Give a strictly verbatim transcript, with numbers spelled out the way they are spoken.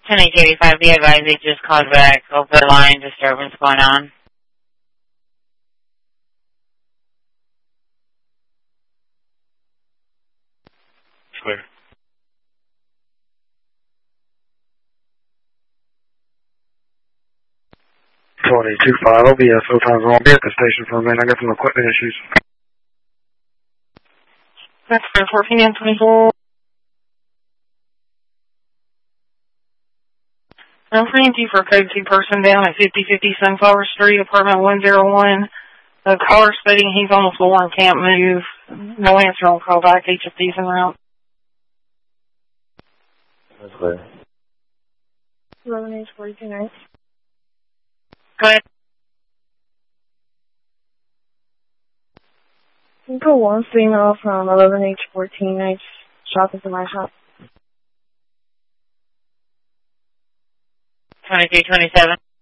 ten eight eighty-five, be advised they just called back. Over line disturbance going on. Clear. twenty two five, O B S, O times won't be at the station for a minute. I got some equipment issues. That's for fourteen and twenty-four. I'm for E M T for a code two person down at fifty fifty Sunflower Street, apartment one oh one. The caller stating he's on the floor and can't move. No answer on call back. H F D's en route. That's clear. eleven H forty-two nights. Go ahead. You put one female from eleven H fourteen nights. Shop into my shop. twenty-three twenty-seven.